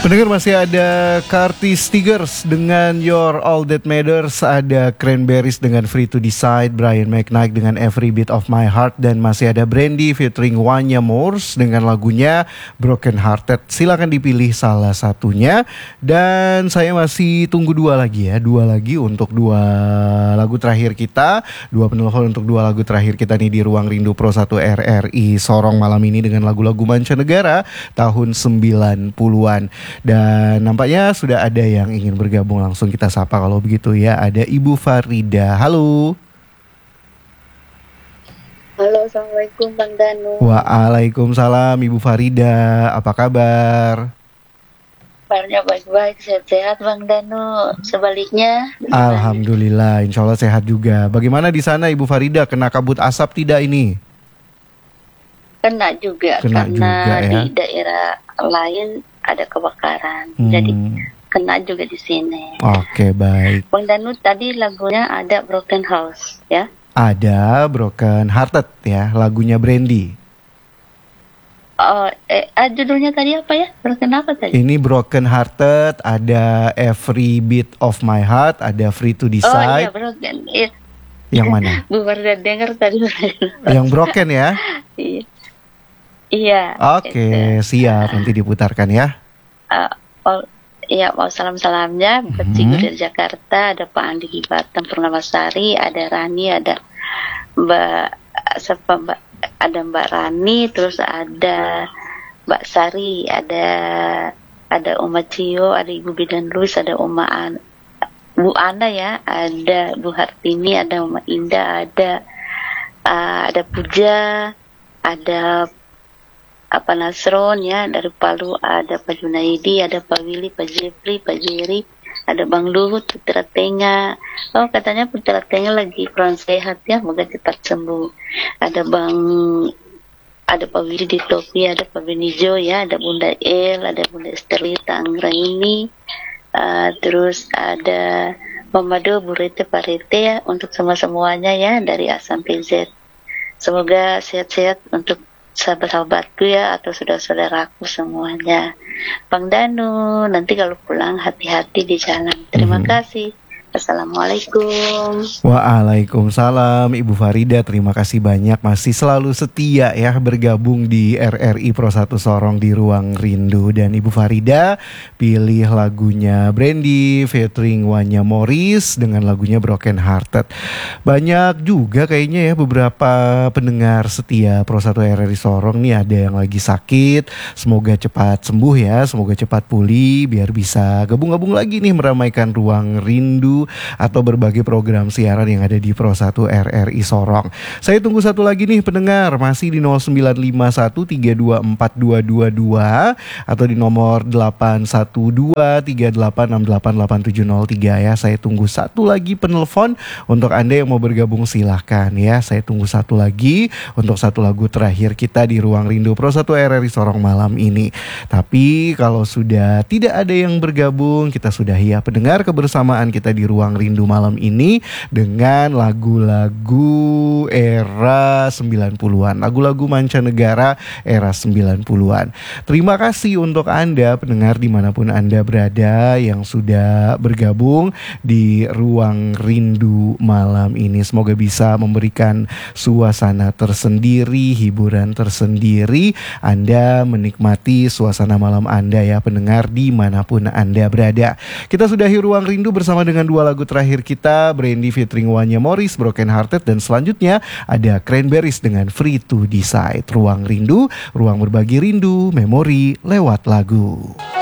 Pendengar, masih ada Curtis Tigers dengan Your All That Matters, ada Cranberries dengan Free to Decide, Brian McKnight dengan Every Beat of My Heart, dan masih ada Brandy featuring Wanya Morse dengan lagunya Broken Hearted. Silakan dipilih salah satunya. Dan saya masih tunggu dua lagi untuk dua lagu terakhir kita, dua penelpon untuk dua lagu terakhir kita nih di Ruang Rindu Pro 1 RRI Sorong malam ini dengan lagu-lagu mancanegara tahun 90-an. Dan nampaknya sudah ada yang ingin bergabung, langsung kita sapa kalau begitu ya. Ada Ibu Farida. Halo. Halo, Assalamualaikum Bang Danu. Waalaikumsalam Ibu Farida. Apa kabar? Kabarnya baik-baik, sehat-sehat Bang Danu. Sebaliknya Alhamdulillah, insya Allah sehat juga. Bagaimana di sana Ibu Farida? Kena kabut asap tidak ini? Kena juga, Kena karena juga, ya? di daerah lain ada kebakaran, jadi kena juga di sini. Oke, baik. Bang Danu, tadi lagunya ada Broken House, ya? Ada Broken Hearted ya, lagunya Brandy. Oh, judulnya tadi apa ya? Broken apa tadi? Ini Broken Hearted, ada Every Beat of My Heart, ada Free to Oh iya, Decide. Broken. Yang mana? Bu Warda dengar tadi. Yang Broken ya? Iya. Oke, siap, nanti diputarkan ya. Iya, mau salam-salamnya buat Cigu dari Jakarta, ada Pak Andi di Batam, Purnamasari, ada Rani, ada Mbak Rani, terus ada Mbak Sari, ada Oma Cio, ada Ibu Bidan Luis, ada Bu Ana ya, ada Bu Hartini, ada Oma Indah, ada Puja, ada Nasron ya, dari Palu ada Pak Junaidi, ada Pak Willy, Pak Jeffrey, Pak Jerry, ada Bang Luhut, Putra Tenga. Oh, katanya Putra Tenga lagi kurang sehat ya, semoga cepat sembuh. Ada Pak Willy di Topi, ada Pak Benijo ya, ada Bunda El, ada Bunda Estelita Anggraini, terus ada Mamado, Bu Rete, Pak Rete ya, untuk semuanya ya, dari A sampai Z. Semoga sehat-sehat untuk sahabat-sahabatku ya, atau saudara-saudaraku semuanya. Bang Danu, nanti kalau pulang hati-hati di jalan. Terima kasih. Assalamualaikum. Waalaikumsalam Ibu Farida, terima kasih banyak, masih selalu setia ya bergabung di RRI Pro 1 Sorong di Ruang Rindu. Dan Ibu Farida pilih lagunya Brandy featuring Wanya Morris dengan lagunya Broken Hearted. Banyak juga kayaknya ya beberapa pendengar setia Pro 1 RRI Sorong nih, ada yang lagi sakit. Semoga cepat sembuh ya, semoga cepat pulih biar bisa gabung-gabung lagi nih meramaikan Ruang Rindu atau berbagai program siaran yang ada di Pro 1 RRI Sorong. Saya tunggu satu lagi nih pendengar, masih di 0951324222 atau di nomor 81238686873 ya. Saya tunggu satu lagi penelpon untuk Anda yang mau bergabung, silahkan ya. Saya tunggu satu lagi untuk satu lagu terakhir kita di Ruang Rindu Pro 1 RRI Sorong malam ini. Tapi kalau sudah tidak ada yang bergabung, kita sudahi ya pendengar kebersamaan kita di Ruang Rindu malam ini dengan lagu-lagu era 90-an, lagu-lagu mancanegara era 90-an. Terima kasih untuk Anda pendengar dimanapun Anda berada yang sudah bergabung di Ruang Rindu malam ini. Semoga bisa memberikan suasana tersendiri, hiburan tersendiri, Anda menikmati suasana malam Anda ya pendengar dimanapun Anda berada. Kita sudahi Ruang Rindu bersama dengan dua lagu terakhir kita, Brandy featuring Wanya Morris, Broken Hearted, dan selanjutnya ada Cranberries dengan Free to Decide. Ruang Rindu, ruang berbagi rindu, memori lewat lagu.